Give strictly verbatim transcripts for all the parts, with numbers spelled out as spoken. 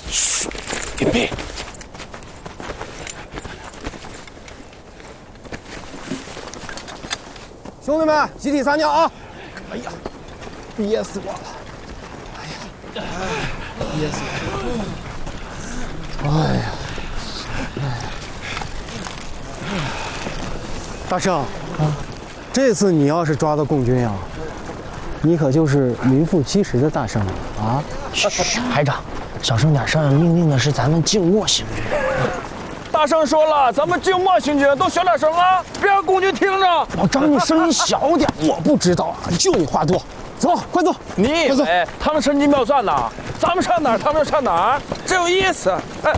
嘘，隐蔽。 兄弟们，集体撒尿啊！哎呀，憋死我了！哎呀，憋死我了！哎呀，大圣啊，这次你要是抓到共军啊，你可就是名副其实的大圣了啊！ 嘘，排长，小声点声，命令的是咱们静默行军。 大圣说了，咱们静默行军，都小点声啊，别让共军听着。 老张，你声音小点。 我不知道啊，就你话多。走，快走！ 你以为他们神机妙算呐？咱们上哪儿，他们就上哪儿，真有意思。哎，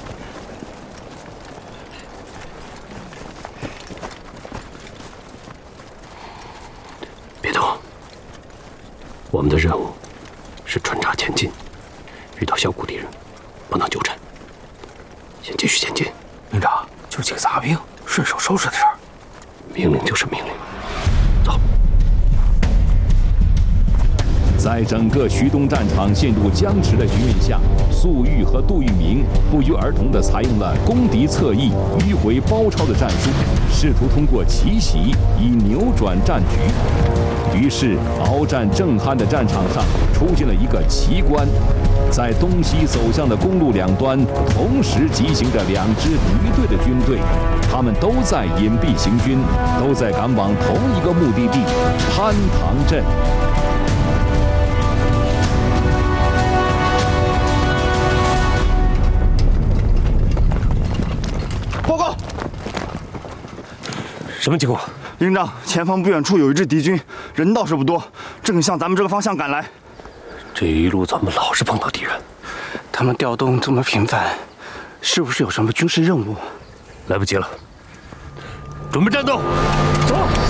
别动。我们的任务是穿插前进，遇到小股敌人，不能纠缠，先继续前进。 营长，就几个杂兵，顺手收拾的事儿。 命令就是命令，走。 在整个徐东战场陷入僵持的局面下，粟裕和杜聿明不约而同地采用了攻敌侧翼、迂回包抄的战术，试图通过奇袭以扭转战局。于是，鏖战正酣的战场上出现了一个奇观：在东西走向的公路两端，同时急行着两支敌对的军队，他们都在隐蔽行军，都在赶往同一个目的地——潘塘镇。 报告， 什么情况？ 营长，前方不远处有一支敌军，人倒是不多，正向咱们这个方向赶来。 这一路怎么老是碰到敌人？ 他们调动这么频繁，是不是有什么军事任务？ 来不及了，准备战斗，走！